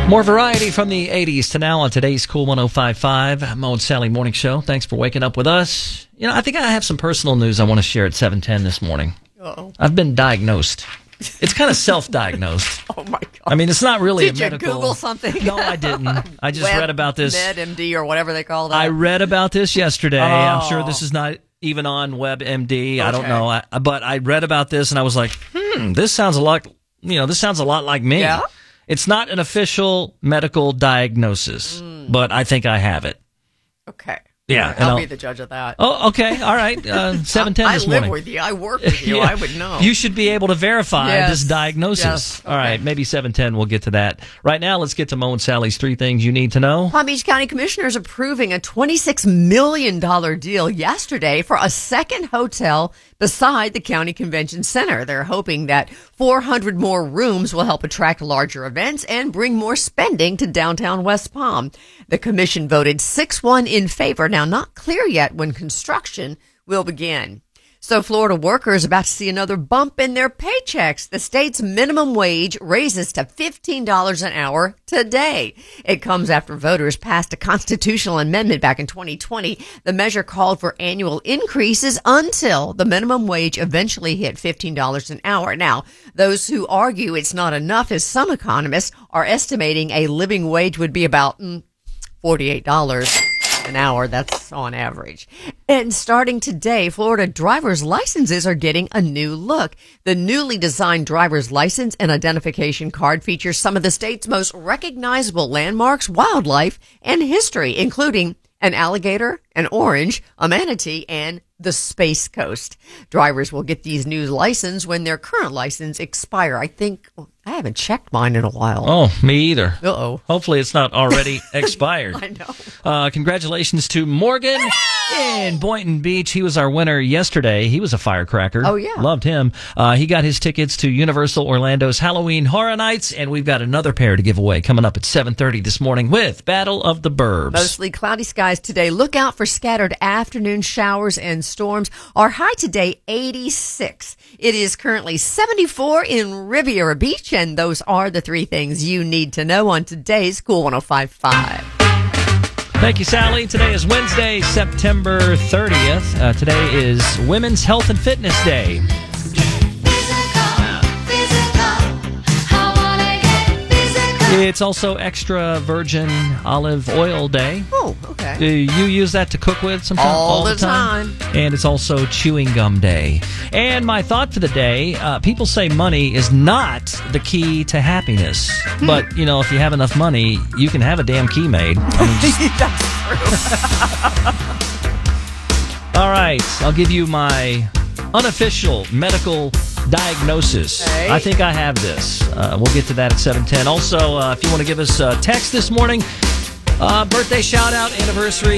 More variety from the 80s to now on today's Cool 105.5 Mo and Sally Morning Show. Thanks for waking up with us. You know, I think I have some personal news I want to share at 7:10 this morning. Uh-oh. I've been diagnosed. It's kind of self-diagnosed. Oh, my God. I mean, it's not really Did a medical... you Google something? No, I didn't. I just read about this. WebMD or whatever they call that. I read about this yesterday. I'm sure this is not even on WebMD. I don't know. But I read about this and I was like, this sounds a lot, this sounds a lot like me. Yeah? It's not an official medical diagnosis, but I think I have it. Okay. Yeah. I'll be the judge of that. Oh, okay. All right. 7:10 this morning. I live with you. I work with you. Yeah. I would know. You should be able to verify this diagnosis. Yes. Okay. All right. Maybe 7:10 we'll get to that. Right now, let's get to Mo and Sally's 3 things you need to know. Palm Beach County Commissioners approving a $26 million deal yesterday for a second hotel beside the County Convention Center. They're hoping that 400 more rooms will help attract larger events and bring more spending to downtown West Palm. The commission voted 6-1 in favor. Now, not clear yet when construction will begin. So Florida workers about to see another bump in their paychecks. The state's minimum wage raises to $15 an hour today. It comes after voters passed a constitutional amendment back in 2020. The measure called for annual increases until the minimum wage eventually hit $15 an hour. Now, those who argue it's not enough, as some economists are estimating a living wage would be about $48 an hour. That's on average. And starting today, Florida driver's licenses are getting a new look. The newly designed driver's license and identification card features some of the state's most recognizable landmarks, wildlife, and history, including an alligator, an orange, a manatee, and the Space Coast. Drivers will get these new licenses when their current license expire. I haven't checked mine in a while. Oh, me either. Uh-oh. Hopefully it's not already expired. I know. Congratulations to Morgan in Boynton Beach. He was our winner yesterday. He was a firecracker. Oh, yeah. Loved him. He got his tickets to Universal Orlando's Halloween Horror Nights, and we've got another pair to give away coming up at 7:30 this morning with Battle of the Burbs. Mostly cloudy skies today. Look out for scattered afternoon showers and storms. Our high today, 86. It is currently 74 in Riviera Beach, and those are the 3 things you need to know on today's Cool 105.5. Thank you, Sally. Today is Wednesday, September 30th. Today is Women's Health and Fitness Day. It's also extra virgin olive oil day. Oh, okay. Do you use that to cook with sometimes? All the time. And it's also chewing gum day. And my thought for the day, people say money is not the key to happiness. But, if you have enough money, you can have a damn key made. That's true. All right. I'll give you my unofficial medical diagnosis. Hey. I think I have this. We'll get to that at 7:10. Also, if you want to give us a text this morning, birthday shout out, anniversary.